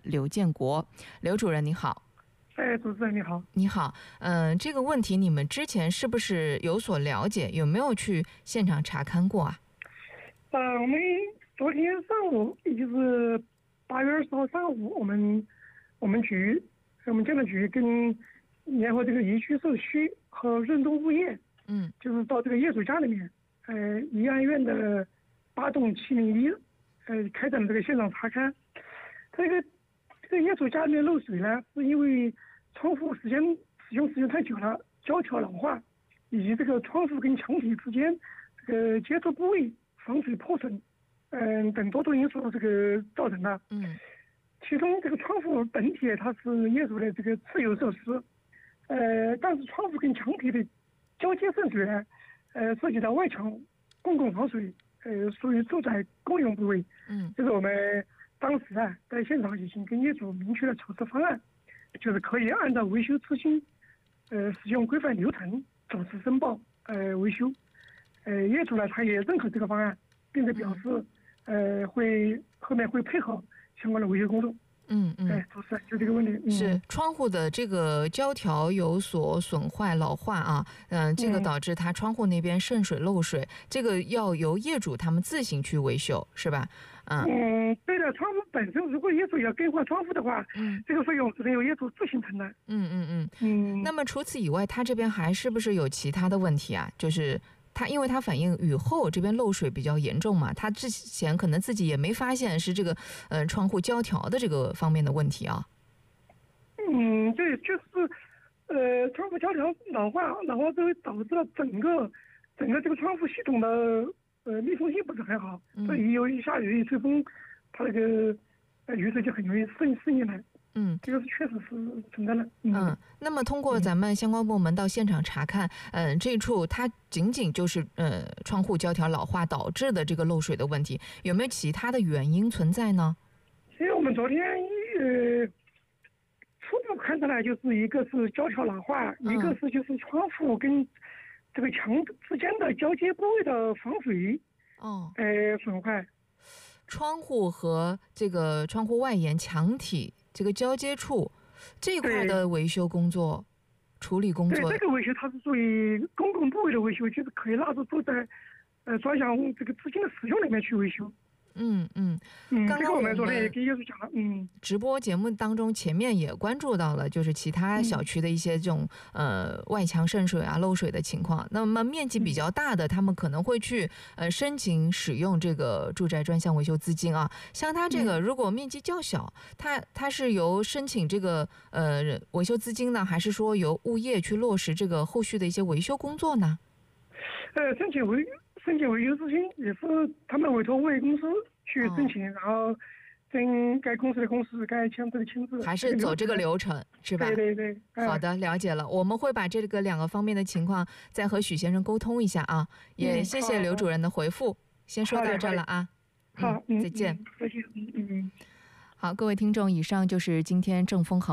刘建国。刘主任你好。 主持人你好。 你好，这个问题你们之前是不是有所了解？有没有去现场查看过啊？ 我们昨天上午，也就是8月20号上午，我们建设局跟联合这个宜居社区和润东物业，就是到这个业主家里面，宜安苑的8栋701，开展了这个现场查看。这个业主家里面漏水呢，是因为窗户使用时间太久了，胶条老化，以及这个窗户跟墙体之间这个接触部位防水破损，等多种因素这个造成的。其中这个窗户本体它是业主的这个自有设施，但是窗户跟墙体的交接渗水呢，涉及到外墙公共防水，属于住宅公用部位。就是我们当时在现场已经跟业主明确了处置方案，就是可以按照维修资金，使用规范流程主持申报，维修。业主呢他也认可这个方案，并且表示，后面会配合相关的维修工作。主持人就这个问题。 是窗户的这个胶条有所损坏老化啊，这个导致它窗户那边渗水漏水，这个要由业主他们自行去维修，是吧？ 对的，窗户本身如果业主要更换窗户的话，这个费用只能由业主自行承担。 那么除此以外，他这边还是不是有其他的问题啊？就是因为他反映雨后这边漏水比较严重嘛，他之前可能自己也没发现是这个窗户胶条的这个方面的问题啊。 对，就是窗户胶条老化之后导致了整个这个窗户系统的密封性不是很好，所以一下雨一吹风，它那个雨水就很容易渗进来。这个确实是存在的。 那么通过咱们相关部门到现场查看，这一处它仅仅就是窗户胶条老化导致的这个漏水的问题，有没有其他的原因存在呢？ 其实我们昨天初步看下来，就是一个是胶条老化，一个是就是窗户跟这个墙之间的交接部位的防水损坏。 窗户和这个窗户外沿墙体这个交接处这一块的维修工作、处理工作， 对，这个维修它是属于公共部位的维修，就是可以纳入住宅专项这个资金的使用里面去维修。 刚刚我们昨天也跟业主讲了。 直播节目当中前面也关注到了，就是其他小区的一些这种外墙渗水啊、漏水的情况。那么面积比较大的，他们可能会去申请使用这个住宅专项维修资金啊。像他这个如果面积较小，他是由申请这个维修资金呢，还是说由物业去落实这个后续的一些维修工作呢？ 申请维修资金也是他们委托物业公司去申请，然后跟该公司的公司该签字的签字， 还是走这个流程是吧？ 对。 好的，了解了。我们会把这个2个方面的情况再和许先生沟通一下啊。也谢谢刘主任的回复，先说到这了啊。 好， 再见。 再见。 好，各位听众，以上就是今天正风行